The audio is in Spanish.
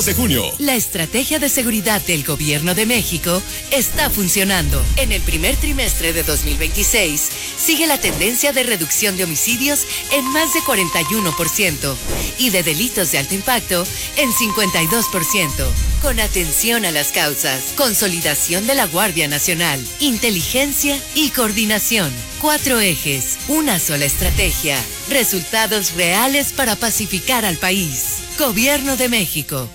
de junio. La estrategia de seguridad del Gobierno de México está funcionando. En el primer trimestre de 2026, sigue la tendencia de reducción de homicidios en más de 41% y de delitos de alto impacto en 52%. Con atención a las causas, consolidación de la Guardia Nacional, inteligencia y coordinación. 4 ejes, una sola estrategia. Resultados reales para pacificar al país. Gobierno de México.